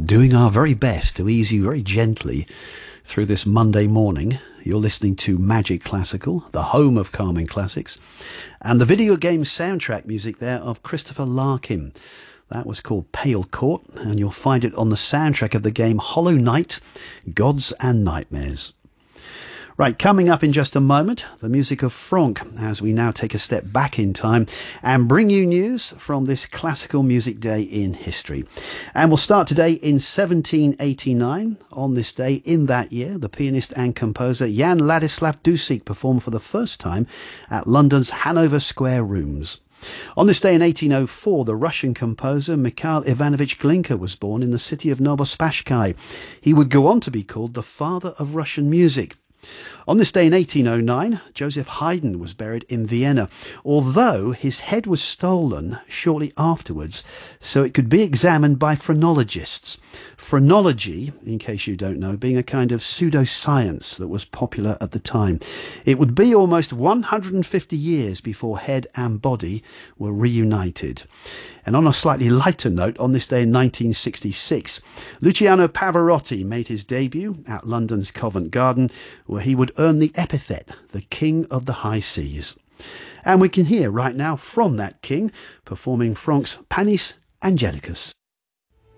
doing our very best to ease you very gently through this Monday morning. You're listening to Magic Classical, the home of calming classics, and the video game soundtrack music there of Christopher Larkin. That was called Pale Court, and you'll find it on the soundtrack of the game Hollow Knight, Gods and Nightmares. Right, coming up in just a moment, the music of Franck, as we now take a step back in time and bring you news from this classical music day in history. And we'll start today in 1789. On this day, in that year, the pianist and composer Jan Ladislav Dussek performed for the first time at London's Hanover Square Rooms. On this day in 1804, the Russian composer Mikhail Ivanovich Glinka was born in the city of Novospashkai. He would go on to be called the father of Russian music. On this day in 1809, Joseph Haydn was buried in Vienna, although his head was stolen shortly afterwards so it could be examined by phrenologists. Phrenology, in case you don't know, being a kind of pseudoscience that was popular at the time. It would be almost 150 years before head and body were reunited. And on a slightly lighter note, on this day in 1966, Luciano Pavarotti made his debut at London's Covent Garden, where he would earn the epithet, the King of the High Seas. And we can hear right now from that king performing Franck's Panis Angelicus.